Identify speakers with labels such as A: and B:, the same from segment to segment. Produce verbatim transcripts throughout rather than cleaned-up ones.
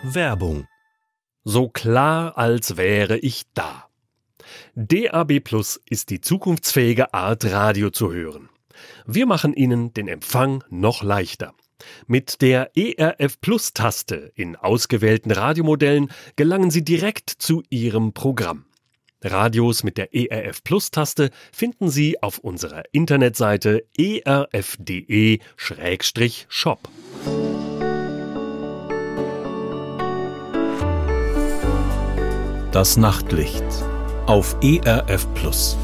A: Werbung. So klar, als wäre ich da. D A B Plus ist die zukunftsfähige Art, Radio zu hören. Wir machen Ihnen den Empfang noch leichter. Mit der E R F Plus-Taste in ausgewählten Radiomodellen gelangen Sie direkt zu Ihrem Programm. Radios mit der E R F Plus-Taste finden Sie auf unserer Internetseite e r f punkt d e Schrägstrich shop.
B: Das Nachtlicht auf E R F Plus.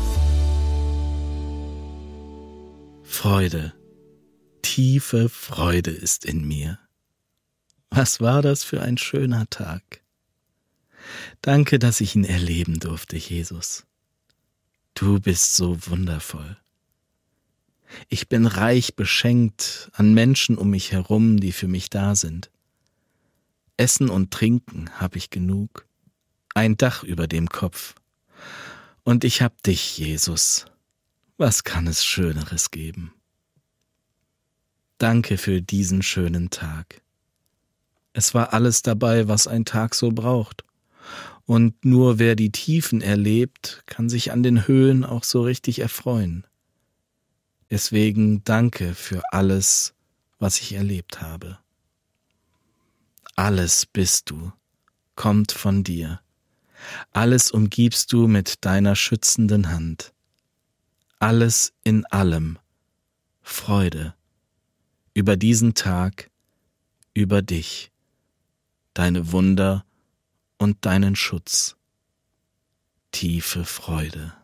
C: Freude, tiefe Freude ist in mir. Was war das für ein schöner Tag. Danke, dass ich ihn erleben durfte, Jesus. Du bist so wundervoll. Ich bin reich beschenkt an Menschen um mich herum, die für mich da sind. Essen und Trinken habe ich genug. Ein Dach über dem Kopf. Und ich hab dich, Jesus. Was kann es Schöneres geben? Danke für diesen schönen Tag. Es war alles dabei, was ein Tag so braucht. Und nur wer die Tiefen erlebt, kann sich an den Höhen auch so richtig erfreuen. Deswegen danke für alles, was ich erlebt habe. Alles bist du, kommt von dir. Alles umgibst du mit deiner schützenden Hand. Alles in allem. Freude. Über diesen Tag, über dich, deine Wunder und deinen Schutz. Tiefe Freude.